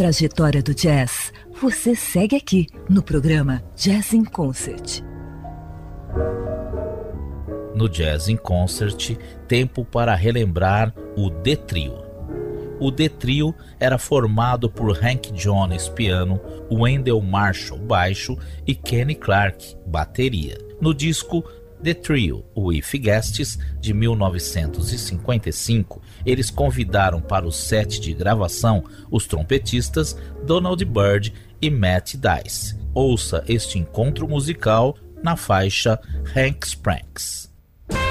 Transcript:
trajetória do jazz, você segue aqui no programa Jazz in Concert. No Jazz in Concert, tempo para relembrar o The Trio. O The Trio era formado por Hank Jones, piano, Wendell Marshall, baixo e Kenny Clarke, bateria. No disco The Trio, with Guests, de 1955, eles convidaram para o set de gravação os trompetistas Donald Byrd e Matt Dice. Ouça este encontro musical na faixa Hank's Pranks.